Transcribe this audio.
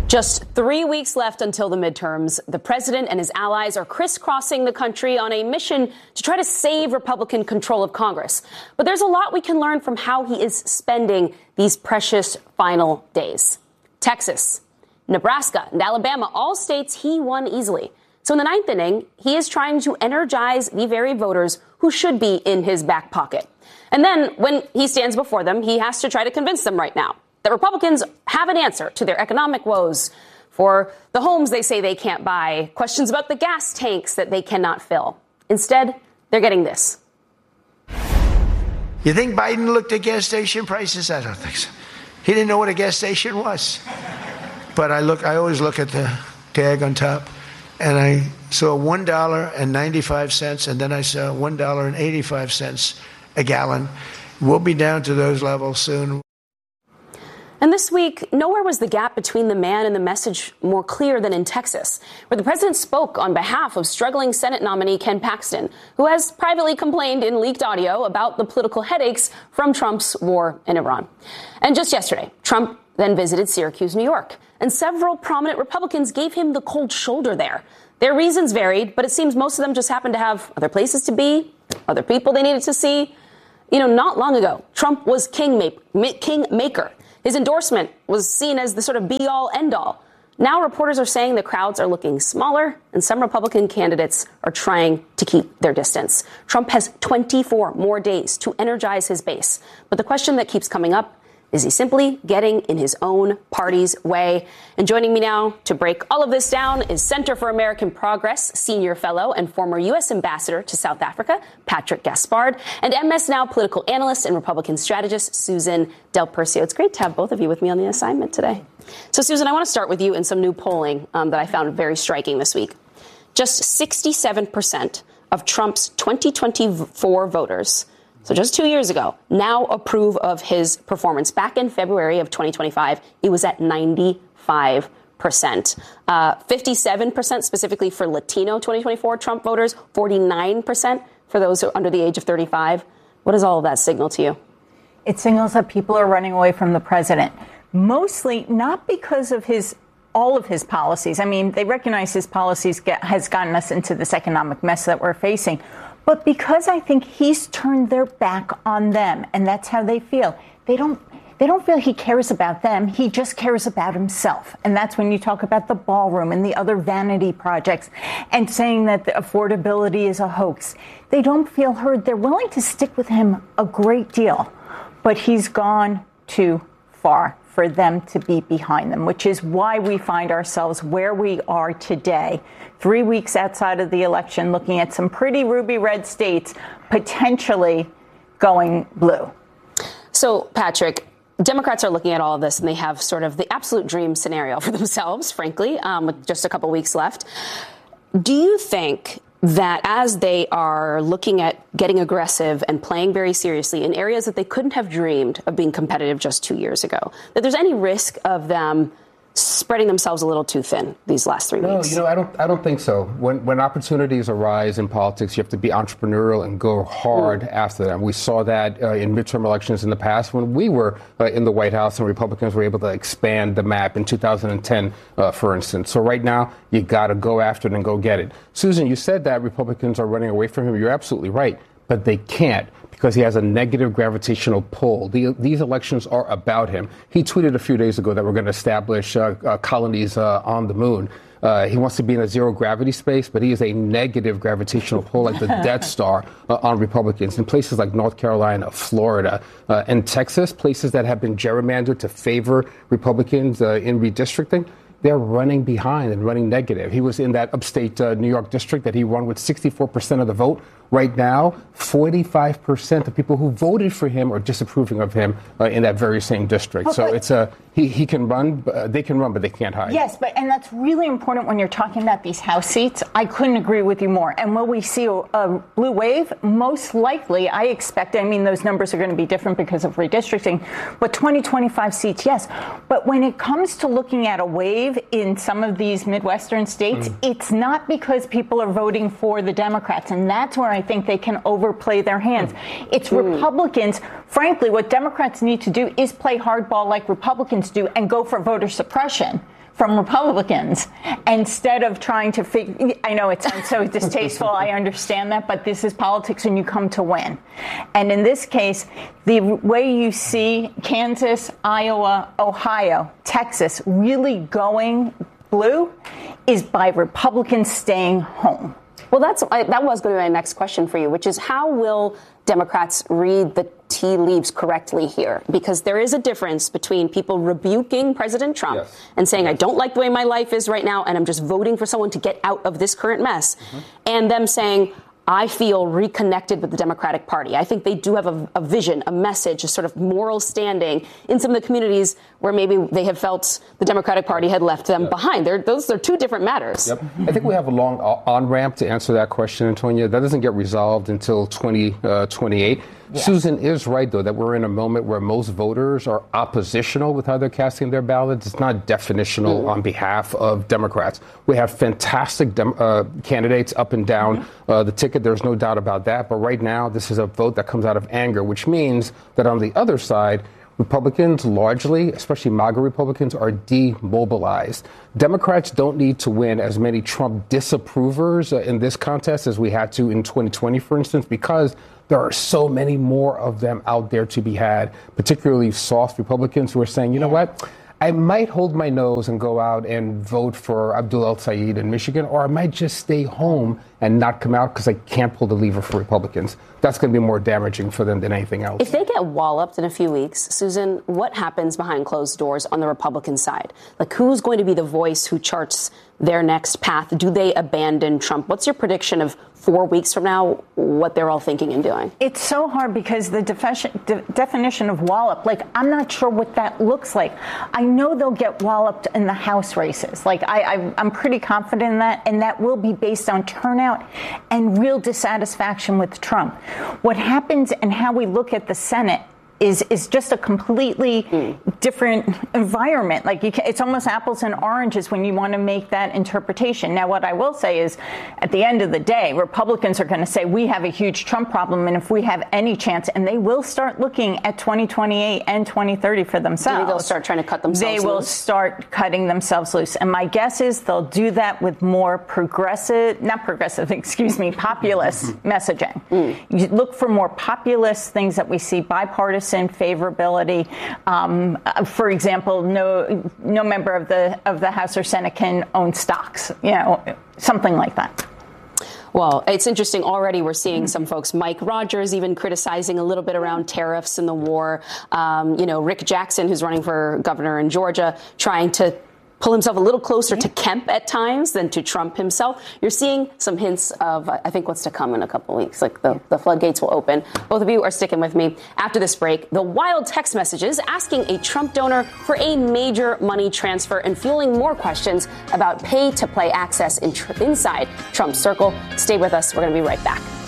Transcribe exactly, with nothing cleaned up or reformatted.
Just three weeks left until the midterms. The president and his allies are crisscrossing the country on a mission to try to save Republican control of Congress. But there's a lot we can learn from how he is spending these precious final days. Texas, Nebraska, and Alabama, all states he won easily. So in the ninth inning, he is trying to energize the very voters who should be in his back pocket. And then when he stands before them, he has to try to convince them right now that Republicans have an answer to their economic woes, for the homes they say they can't buy, questions about the gas tanks that they cannot fill. Instead, they're getting this. You think Biden looked at gas station prices? I don't think so. He didn't know what a gas station was. But I look, I always look at the tag on top, and I saw one dollar and ninety-five cents, and then I saw one dollar and eighty-five cents a gallon. We'll be down to those levels soon. And this week, nowhere was the gap between the man and the message more clear than in Texas, where the president spoke on behalf of struggling Senate nominee Ken Paxton, who has privately complained in leaked audio about the political headaches from Trump's war in Iran. And just yesterday, Trump then visited Syracuse, New York, and several prominent Republicans gave him the cold shoulder there. Their reasons varied, but it seems most of them just happened to have other places to be, other people they needed to see. You know, not long ago, Trump was kingmaker. His endorsement was seen as the sort of be-all, end-all. Now reporters are saying the crowds are looking smaller, and some Republican candidates are trying to keep their distance. Trump has twenty-four more days to energize his base. But the question that keeps coming up, is he simply getting in his own party's way? And joining me now to break all of this down is Center for American Progress Senior Fellow and former U S Ambassador to South Africa, Patrick Gaspard, and M S Now political analyst and Republican strategist, Susan Del Percio. It's great to have both of you with me on the assignment today. So, Susan, I want to start with you in some new polling um, that I found very striking this week. Just sixty-seven percent of Trump's twenty twenty-four voters, so just two years ago, now approve of his performance. Back in February of twenty twenty-five, it was at ninety-five percent. Uh, fifty-seven percent specifically for Latino twenty twenty-four Trump voters, forty-nine percent for those who are under the age of thirty-five. What does all of that signal to you? It signals that people are running away from the president, mostly not because of his all of his policies. I mean, they recognize his policies get, has gotten us into this economic mess that we're facing. But because I think he's turned their back on them, and that's how they feel. They don't they don't feel he cares about them. He just cares about himself. And that's when you talk about the ballroom and the other vanity projects and saying that the affordability is a hoax. They don't feel heard. They're willing to stick with him a great deal. But he's gone too far for them to be behind them, which is why we find ourselves where we are today, three weeks outside of the election, looking at some pretty ruby red states potentially going blue. So, Patrick, Democrats are looking at all of this, and they have sort of the absolute dream scenario for themselves, frankly, um, with just a couple weeks left. Do you think that as they are looking at getting aggressive and playing very seriously in areas that they couldn't have dreamed of being competitive just two years ago, that there's any risk of them spreading themselves a little too thin these last three no, weeks? No, you know, I don't I don't think so. When when opportunities arise in politics, you have to be entrepreneurial and go hard mm. after them. We saw that uh, in midterm elections in the past when we were uh, in the White House and Republicans were able to expand the map in two thousand ten, uh, for instance. So right now, you got to go after it and go get it. Susan, you said that Republicans are running away from him. You're absolutely right, but they can't, because he has a negative gravitational pull. The, these elections are about him. He tweeted a few days ago that we're going to establish uh, uh, colonies uh, on the moon. Uh, he wants to be in a zero gravity space, but he is a negative gravitational pull, like the Death Star, uh, on Republicans in places like North Carolina, Florida, uh, and Texas, places that have been gerrymandered to favor Republicans uh, in redistricting. They're running behind and running negative. He was in that upstate uh, New York district that he won with sixty-four percent of the vote. Right now, forty-five percent of people who voted for him are disapproving of him uh, in that very same district. Oh, so it's a he, he can run, uh, they can run, but they can't hide. Yes, but and that's really important when you're talking about these House seats. I couldn't agree with you more. And will we see a, a blue wave? Most likely, I expect. I mean, those numbers are going to be different because of redistricting. But twenty, twenty-five seats, yes. But when it comes to looking at a wave in some of these Midwestern states, mm. it's not because people are voting for the Democrats, and that's where I think they can overplay their hands. It's mm. Republicans. Frankly, what Democrats need to do is play hardball like Republicans do and go for voter suppression, from Republicans instead of trying to figure. I know it sounds so distasteful. I understand that, but this is politics and you come to win. And in this case, the way you see Kansas, Iowa, Ohio, Texas really going blue is by Republicans staying home. Well, that's I, that was going to be my next question for you, which is how will Democrats read the tea leaves correctly here? Because there is a difference between people rebuking President Trump yes. and saying, I don't like the way my life is right now, and I'm just voting for someone to get out of this current mess, mm-hmm. and them saying, I feel reconnected with the Democratic Party. I think they do have a, a vision, a message, a sort of moral standing in some of the communities where maybe they have felt the Democratic Party had left them yep. behind. They're, those are two different matters. Yep. I think we have a long on-ramp to answer that question, Antonia. That doesn't get resolved until twenty twenty-eight. Yes. Susan is right, though, that we're in a moment where most voters are oppositional with how they're casting their ballots. It's not definitional mm-hmm. on behalf of Democrats. We have fantastic dem- uh, candidates up and down mm-hmm. uh, the ticket. There's no doubt about that. But right now, this is a vote that comes out of anger, which means that on the other side, Republicans largely, especially MAGA Republicans, are demobilized. Democrats don't need to win as many Trump disapprovers uh, in this contest as we had to in twenty twenty, for instance, because there are so many more of them out there to be had, particularly soft Republicans who are saying, you know what, I might hold my nose and go out and vote for Abdul El-Sayed in Michigan, or I might just stay home and not come out because I can't pull the lever for Republicans. That's going to be more damaging for them than anything else. If they get walloped in a few weeks, Susan, what happens behind closed doors on the Republican side? Like, who's going to be the voice who charts their next path? Do they abandon Trump? What's your prediction of four weeks from now, what they're all thinking and doing? It's so hard because the defi- de- definition of wallop, like, I'm not sure what that looks like. I know they'll get walloped in the House races. Like, I, I, I'm pretty confident in that, and that will be based on turnout and real dissatisfaction with Trump. What happens and how we look at the Senate is is just a completely mm. different environment. Like, you can, it's almost apples and oranges when you want to make that interpretation. Now, what I will say is, at the end of the day, Republicans are going to say we have a huge Trump problem, and if we have any chance, and they will start looking at twenty twenty-eight and twenty thirty for themselves. Maybe they'll start trying to cut themselves They loose. will start cutting themselves loose. And my guess is they'll do that with more progressive, not progressive, excuse me, populist messaging. Mm. You look for more populist things that we see, bipartisan favorability. Um, for example, no no member of the of the House or Senate can own stocks. You know, something like that. Well, it's interesting. Already we're seeing some folks, Mike Rogers, even criticizing a little bit around tariffs and the war. Um, you know, Rick Jackson, who's running for governor in Georgia, trying to pull himself a little closer to Kemp at times than to Trump himself. You're seeing some hints of, I think, what's to come in a couple of weeks. Like the, the floodgates will open. Both of you are sticking with me. After this break, the wild text messages asking a Trump donor for a major money transfer and fueling more questions about pay-to-play access in tr- inside Trump's circle. Stay with us. We're going to be right back.